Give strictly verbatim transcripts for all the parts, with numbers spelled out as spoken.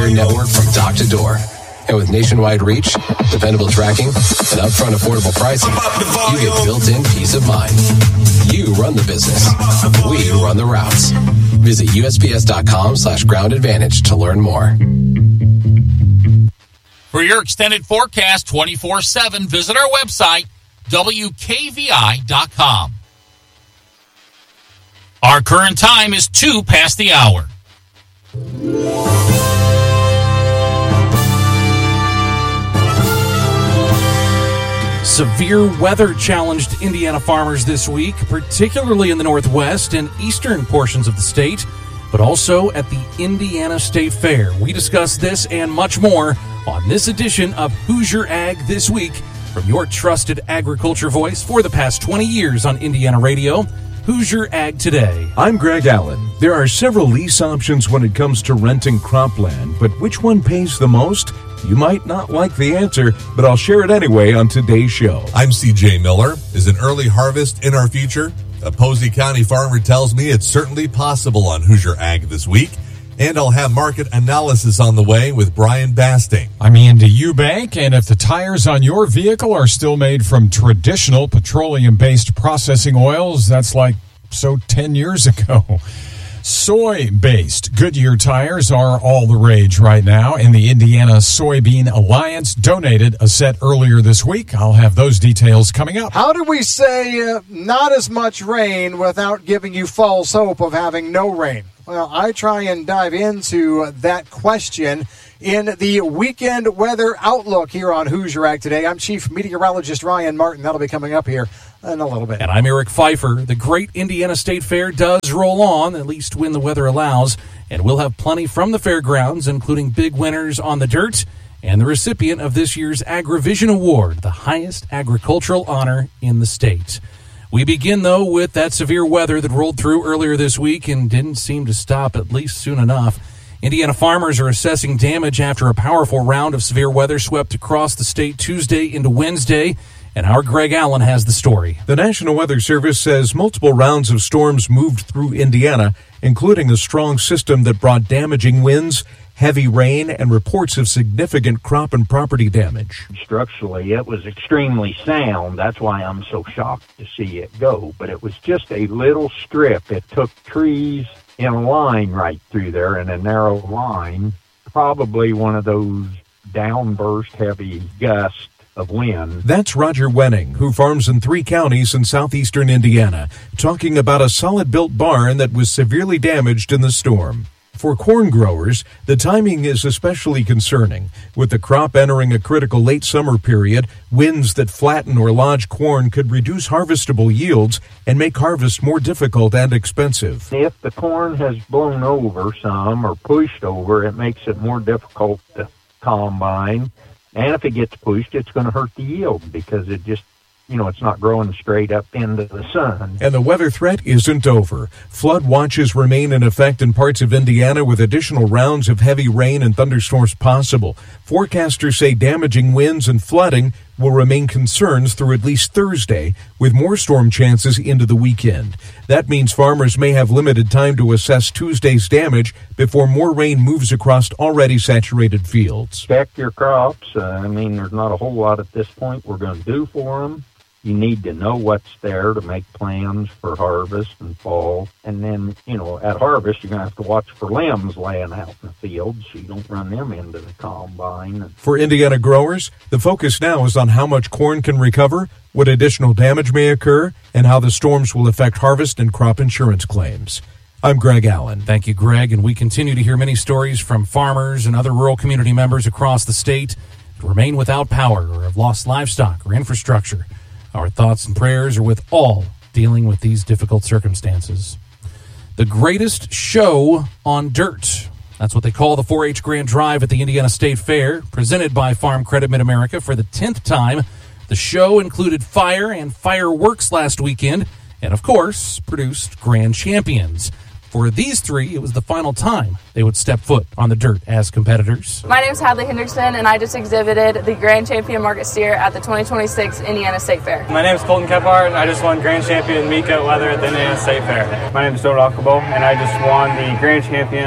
carrier network from dock to door. And with nationwide reach, dependable tracking, and upfront affordable pricing, you get built-in peace of mind. You run the business. We run the routes. Visit U S P S dot com slash ground advantage to learn more. For your extended forecast twenty-four seven, visit our website, W K V I dot com. Our current time is two past the hour. Severe weather challenged Indiana farmers this week, particularly in the northwest and eastern portions of the state, but also at the Indiana State Fair. We discuss this and much more on this edition of Hoosier Ag This Week from your trusted agriculture voice for the past twenty years on Indiana Radio, Hoosier Ag Today. I'm Greg Allen. There are several lease options when it comes to renting cropland, but which one pays the most? You might not like the answer, but I'll share it anyway on today's show. I'm C J Miller. Is an early harvest in our future? A Posey County farmer tells me it's certainly possible on Hoosier Ag This Week. And I'll have market analysis on the way with Brian Basting. I'm Andy Eubank, and if the tires on your vehicle are still made from traditional petroleum-based processing oils, that's like so ten years ago. Soy-based Goodyear tires are all the rage right now, and the Indiana Soybean Alliance donated a set earlier this week. I'll have those details coming up. How do we say uh, not as much rain without giving you false hope of having no rain? Well, I try and dive into that question in the weekend weather outlook here on Hoosier Ag Today. I'm Chief Meteorologist Ryan Martin. That'll be coming up here in a little bit. And I'm Eric Pfeiffer. The great Indiana State Fair does roll on, at least when the weather allows, and we'll have plenty from the fairgrounds, including big winners on the dirt and the recipient of this year's AgriVision Award, the highest agricultural honor in the state. We begin, though, with that severe weather that rolled through earlier this week and didn't seem to stop at least soon enough. Indiana farmers are assessing damage after a powerful round of severe weather swept across the state Tuesday into Wednesday, and our Greg Allen has the story. The National Weather Service says multiple rounds of storms moved through Indiana, including a strong system that brought damaging winds, heavy rain, and reports of significant crop and property damage. Structurally, it was extremely sound. That's why I'm so shocked to see it go. But it was just a little strip. It took trees in a line right through there, in a narrow line, probably one of those downburst heavy gusts of wind. That's Roger Wenning, who farms in three counties in southeastern Indiana, talking about a solid-built barn that was severely damaged in the storm. For corn growers, the timing is especially concerning. With the crop entering a critical late summer period, winds that flatten or lodge corn could reduce harvestable yields and make harvest more difficult and expensive. If the corn has blown over some or pushed over, it makes it more difficult to combine. And if it gets pushed, it's going to hurt the yield because it just, you know, it's not growing straight up into the sun. And the weather threat isn't over. Flood watches remain in effect in parts of Indiana with additional rounds of heavy rain and thunderstorms possible. Forecasters say damaging winds and flooding will remain concerns through at least Thursday, with more storm chances into the weekend. That means farmers may have limited time to assess Tuesday's damage before more rain moves across already saturated fields. Check your crops. Uh, I mean, there's not a whole lot at this point we're going to do for them. You need to know what's there to make plans for harvest and fall. And then, you know, at harvest, you're going to have to watch for limbs laying out in the field so you don't run them into the combine. For Indiana growers, the focus now is on how much corn can recover, what additional damage may occur, and how the storms will affect harvest and crop insurance claims. I'm Greg Allen. Thank you, Greg. And we continue to hear many stories from farmers and other rural community members across the state that remain without power or have lost livestock or infrastructure. Our thoughts and prayers are with all dealing with these difficult circumstances. The greatest show on dirt. That's what they call the four H Grand Drive at the Indiana State Fair, presented by Farm Credit Mid-America for the tenth time. The show included fire and fireworks last weekend, and of course, produced grand champions. For these three, it was the final time they would step foot on the dirt as competitors. My name is Hadley Hendrickson, and I just exhibited the Grand Champion Market Steer at the twenty twenty-six Indiana State Fair. My name is Colton Kephart, and I just won Grand Champion Meat Goat Leather at the Indiana State Fair. My name is Donald Ackleboe, and I just won the Grand Champion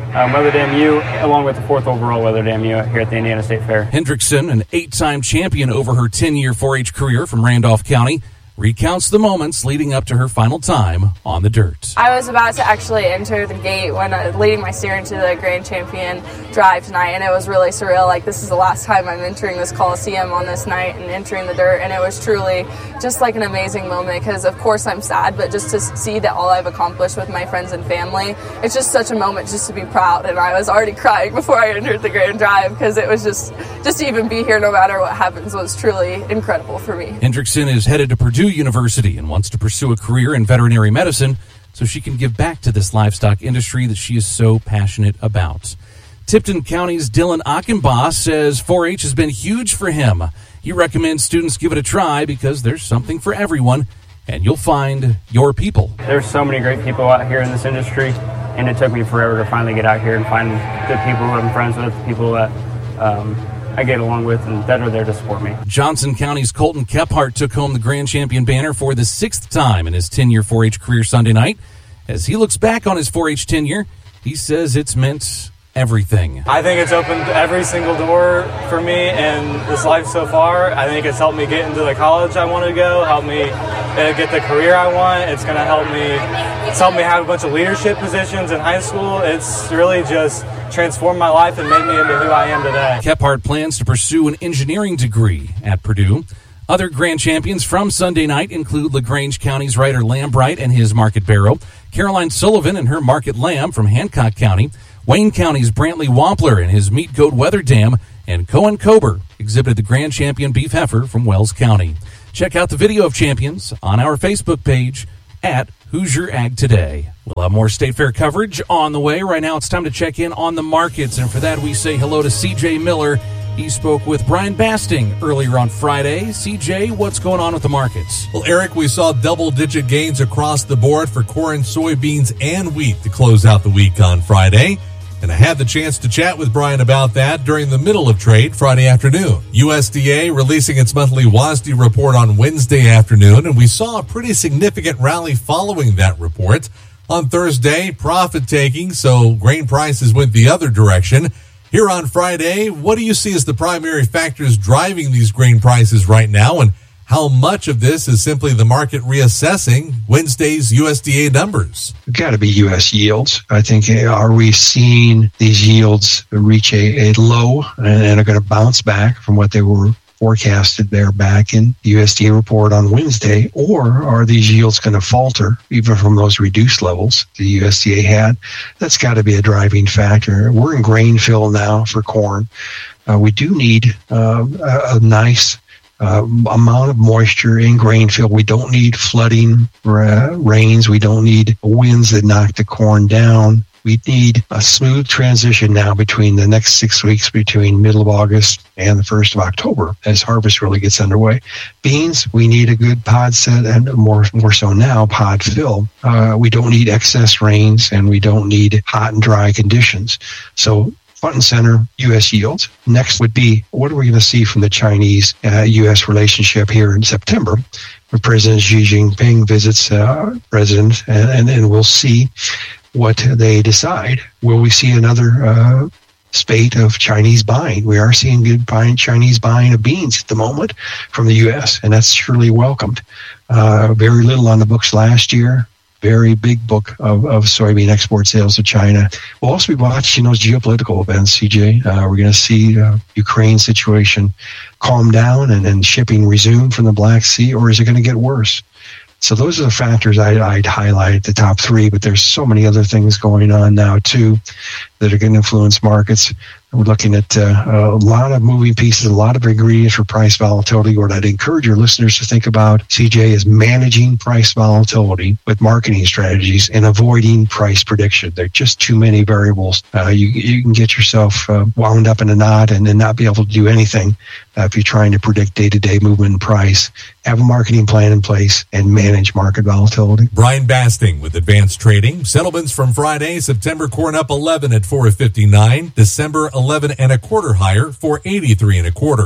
um, Weather Dam U, along with the fourth overall Weather Dam U here at the Indiana State Fair. Hendrickson, an eight-time champion over her ten-year four H career from Randolph County, recounts the moments leading up to her final time on the dirt. I was about to actually enter the gate when uh, leading my steer into the Grand Champion drive tonight, and it was really surreal. Like, this is the last time I'm entering this Coliseum on this night and entering the dirt, and it was truly just like an amazing moment because, of course, I'm sad, but just to see that all I've accomplished with my friends and family, it's just such a moment just to be proud, and I was already crying before I entered the Grand Drive because it was just, just to even be here no matter what happens was truly incredible for me. Hendrickson is headed to Purdue University and wants to pursue a career in veterinary medicine so she can give back to this livestock industry that she is so passionate about. Tipton County's Dylan Achenbaugh says four H has been huge for him. He recommends students give it a try because there's something for everyone, and you'll find your people. There's so many great people out here in this industry, and it took me forever to finally get out here and find good people who I'm friends with, people that um, I get along with and that are there to support me. Johnson County's Colton Kephart took home the Grand Champion banner for the sixth time in his ten-year four H career Sunday night. As he looks back on his four H tenure, he says it's meant everything. I think it's opened every single door for me in this life so far. I think it's helped me get into the college I want to go, helped me uh, get the career I want. It's going to help me, it's helped me have a bunch of leadership positions in high school. It's really just transformed my life and made me into who I am today. Kephart plans to pursue an engineering degree at Purdue. Other Grand Champions from Sunday night include LaGrange County's Ryder Lambright and his Market Barrow, Caroline Sullivan and her Market Lamb from Hancock County, Wayne County's Brantley Wampler and his Meat Goat Weather Dam, and Cohen Kober exhibited the Grand Champion Beef Heifer from Wells County. Check out the video of champions on our Facebook page at Hoosier Ag Today. We'll have more State Fair coverage on the way. Right now it's time to check in on the markets, and for that we say hello to C J Miller. He spoke with Brian Basting earlier on Friday. C J, what's going on with the markets? Well, Eric, we saw double-digit gains across the board for corn, soybeans, and wheat to close out the week on Friday. And I had the chance to chat with Brian about that during the middle of trade Friday afternoon. U S D A releasing its monthly W A S D report on Wednesday afternoon, and we saw a pretty significant rally following that report. On Thursday, profit-taking, so grain prices went the other direction. Here on Friday, what do you see as the primary factors driving these grain prices right now, and how much of this is simply the market reassessing Wednesday's U S D A numbers? It's got to be U S yields. I think, are we seeing these yields reach a, a low and are going to bounce back from what they were forecasted there back in the U S D A report on Wednesday, or are these yields going to falter even from those reduced levels the U S D A had? That's got to be a driving factor. We're in grain fill now for corn. Uh, we do need uh, a, a nice Uh, amount of moisture in grain field. We don't need flooding uh, rains. We don't need winds that knock the corn down. We need a smooth transition now between the next six weeks, between middle of August and the first of October, as harvest really gets underway. Beans, we need a good pod set, and more, more so now, pod fill. Uh, we don't need excess rains, and we don't need hot and dry conditions. So front and center, U S yields. Next would be, what are we going to see from the Chinese uh, U S relationship here in September, when President Xi Jinping visits uh, President, and, and, and we'll see what they decide. Will we see another uh, spate of Chinese buying? We are seeing good buying, Chinese buying of beans at the moment from the U S, and that's surely welcomed. Uh, very little on the books last year. Very big book of, of soybean export sales to China. We'll also be watching those geopolitical events, C J. Uh, we're going to see uh, Ukraine situation calm down and then shipping resume from the Black Sea, or is it going to get worse? So those are the factors I'd, I'd highlight at the top three, but there's so many other things going on now, too, that are going to influence markets. We're looking at uh, a lot of moving pieces, a lot of ingredients for price volatility. What I'd encourage your listeners to think about, C J, is managing price volatility with marketing strategies and avoiding price prediction. There are just too many variables. Uh, you, you can get yourself uh, wound up in a knot and then not be able to do anything uh, if you're trying to predict day-to-day movement in price. Have a marketing plan in place and manage market volatility. Brian Basting with Advanced Trading. Settlements from Friday, September corn up eleven at four fifty-nine, December eleven and a quarter higher, four eighty-three and a quarter.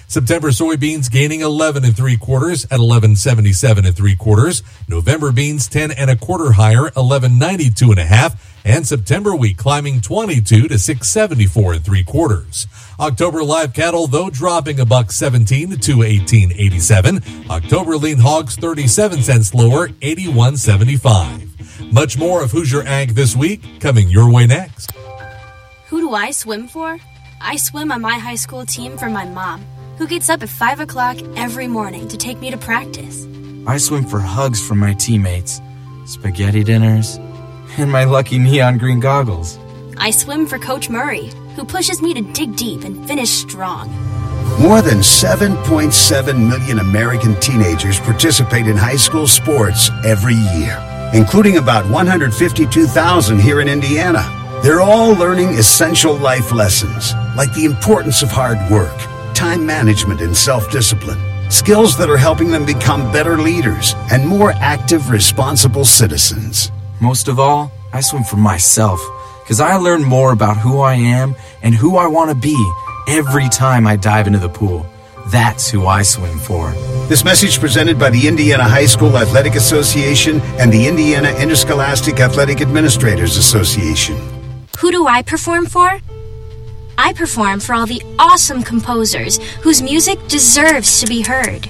September soybeans gaining eleven and three quarters at eleven seventy-seven and three quarters. November beans ten and a quarter higher, eleven ninety-two and a half. And September wheat climbing twenty-two to six seventy-four and three quarters. October live cattle, though, dropping a buck seventeen to two eighteen eighty-seven. October lean hogs thirty-seven cents lower, eighty-one seventy-five. Much more of Hoosier Ag this week coming your way next. Who do I swim for? I swim on my high school team for my mom, who gets up at five o'clock every morning to take me to practice. I swim for hugs from my teammates, spaghetti dinners, and my lucky neon green goggles. I swim for Coach Murray, who pushes me to dig deep and finish strong. More than seven point seven million American teenagers participate in high school sports every year, including about one hundred fifty-two thousand here in Indiana. They're all learning essential life lessons, like the importance of hard work, time management, and self-discipline. Skills that are helping them become better leaders and more active, responsible citizens. Most of all, I swim for myself, because I learn more about who I am and who I want to be every time I dive into the pool. That's who I swim for. This message presented by the Indiana High School Athletic Association and the Indiana Interscholastic Athletic Administrators Association. Who do I perform for? I perform for all the awesome composers whose music deserves to be heard.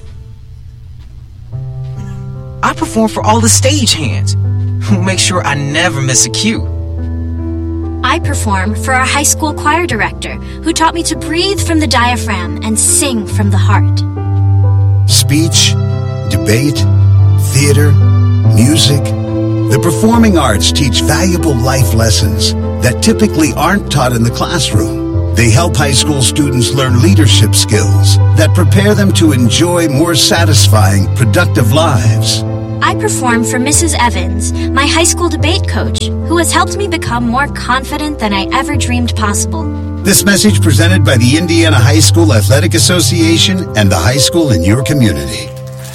I perform for all the stagehands who make sure I never miss a cue. I perform for our high school choir director, who taught me to breathe from the diaphragm and sing from the heart. Speech, debate, theater, music. The performing arts teach valuable life lessons that typically aren't taught in the classroom. They help high school students learn leadership skills that prepare them to enjoy more satisfying, productive lives. I perform for Missus Evans, my high school debate coach, who has helped me become more confident than I ever dreamed possible. This message presented by the Indiana High School Athletic Association and the high school in your community.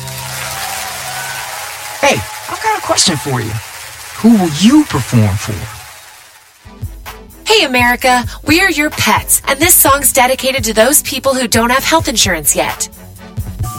Hey, I've got a question for you. Who will you perform for? Hey America, we're your pets, and this song's dedicated to those people who don't have health insurance yet.